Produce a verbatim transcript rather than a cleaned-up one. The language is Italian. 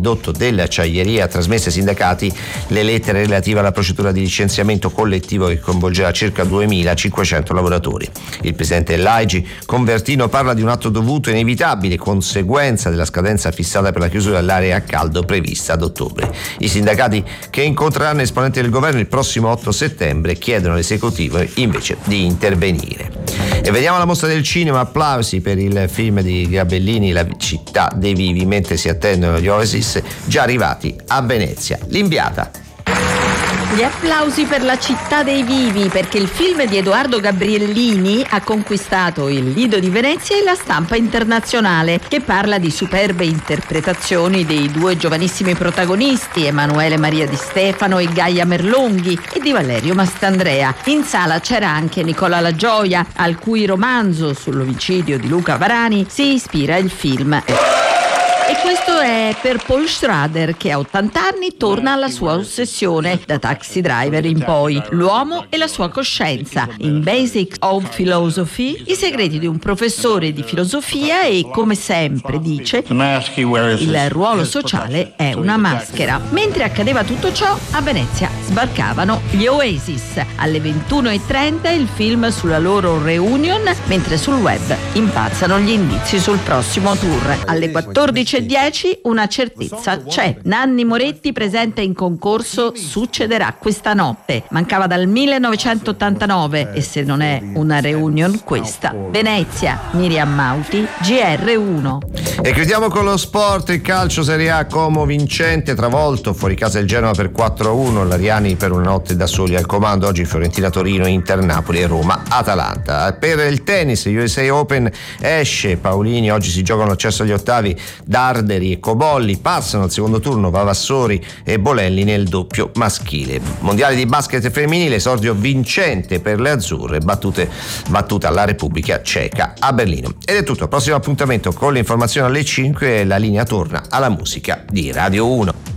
indotto dell'acciaieria ha trasmesso ai sindacati le lettere relative alla procedura di licenziamento collettivo che coinvolgerà circa duemilacinquecento lavoratori. Il presidente dell'A I G, Convertino, parla di un atto dovuto e inevitabile, conseguenza della scadenza fissata per la chiusura dell'area a caldo prevista ad ottobre. I sindacati, che incontreranno esponenti del governo il prossimo otto settembre, chiedono all'esecutivo invece di intervenire. E vediamo la mostra del cinema. Applausi per il film di Gabellini, La città dei vivi, mentre si attendono gli Oasis, già arrivati a Venezia. L'inviata. Gli applausi per La città dei vivi, perché il film di Edoardo Gabriellini ha conquistato il Lido di Venezia e la stampa internazionale, che parla di superbe interpretazioni dei due giovanissimi protagonisti, Emanuele Maria Di Stefano e Gaia Merlonghi, e di Valerio Mastandrea. In sala c'era anche Nicola La Gioia, al cui romanzo sull'omicidio di Luca Varani si ispira il film. E questo è per Paul Schrader, che a ottanta anni torna alla sua ossessione, da Taxi Driver in poi, l'uomo e la sua coscienza. In Basics of Philosophy, i segreti di un professore di filosofia e, come sempre dice, il ruolo sociale è una maschera. Mentre accadeva tutto ciò, a Venezia sbarcavano gli Oasis. Alle ventuno e trenta il film sulla loro reunion, mentre sul web impazzano gli indizi sul prossimo tour. Alle quattordici e dieci una certezza c'è. Nanni Moretti presenta in concorso Succederà questa notte. Mancava dal millenovecentottantanove e se non è una reunion questa. Venezia, Miriam Mauti, G R uno. E chiudiamo con lo sport. Il calcio Serie A, Como vincente, travolto fuori casa il Genoa per quattro a uno, l'Ariani per una notte da soli al comando. Oggi Fiorentina Torino, Inter Napoli e Roma Atalanta. Per il tennis U S A Open esce Paolini, oggi si giocano l'accesso agli ottavi. Darderi e Cobolli passano al secondo turno, Vavassori e Bolelli nel doppio maschile. Mondiale di basket femminile, esordio vincente per le azzurre, battute, battuta alla Repubblica Ceca a Berlino. Ed è tutto, prossimo appuntamento con le informazioni alle cinque, la linea torna alla musica di Radio uno.